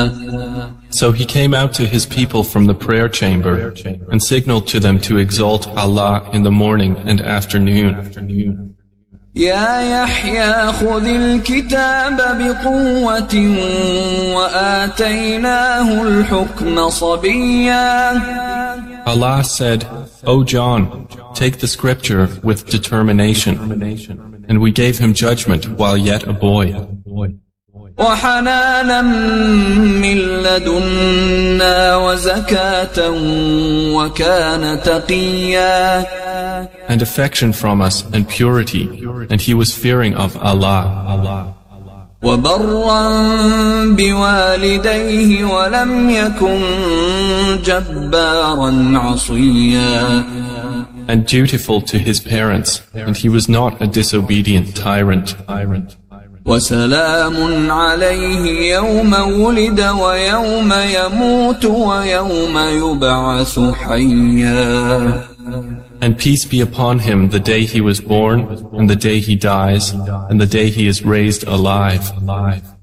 So he came out to his people from the prayer chamber and signaled to them to exalt Allah in the morning and afternoon. يا يحيى خذ الكتاب بقوة وآتيناه الحكم صبيا. Allah said, O John, take the scripture with determination, and we gave him judgment while yet a boy. وحنانا من لدنا وزكاة وكان تقيا. And affection from us and purity, and he was fearing of Allah. وبرا بوالديه ولم يكن جبارا عصيا. And dutiful to his parents, and he was not a disobedient tyrant. وسلام عليه يوم ولد ويوم يموت ويوم يبعث حيا. And peace be upon him the day he was born, and the day he dies, and the day he is raised alive.